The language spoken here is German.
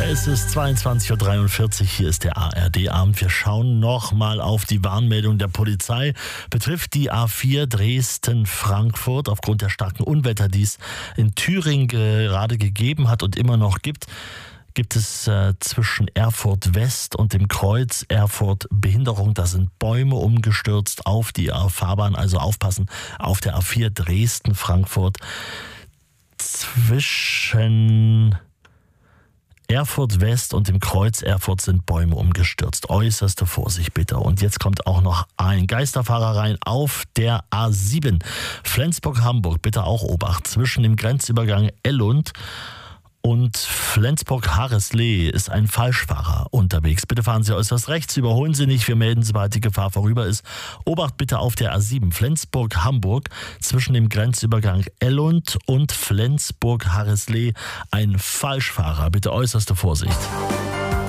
Es ist 22:43 Uhr, hier ist der ARD-Abend. Wir schauen nochmal auf die Warnmeldung der Polizei. Betrifft die A4 Dresden-Frankfurt aufgrund der starken Unwetter, die es in Thüringen gerade gegeben hat und immer noch gibt es zwischen Erfurt West und dem Kreuz Erfurt Behinderung. Da sind Bäume umgestürzt auf die Fahrbahn, also aufpassen auf der A4 Dresden-Frankfurt. Zwischen Erfurt West und dem Kreuz Erfurt sind Bäume umgestürzt. Äußerste Vorsicht bitte. Und jetzt kommt auch noch ein Geisterfahrer rein auf der A7. Flensburg-Hamburg, bitte auch Obacht. Zwischen dem Grenzübergang Ellund und Flensburg-Harreslee ist ein Falschfahrer unterwegs. Bitte fahren Sie äußerst rechts, überholen Sie nicht. Wir melden, sobald die Gefahr vorüber ist. Obacht bitte auf der A7 Flensburg-Hamburg zwischen dem Grenzübergang Ellund und Flensburg-Harreslee ein Falschfahrer. Bitte äußerste Vorsicht.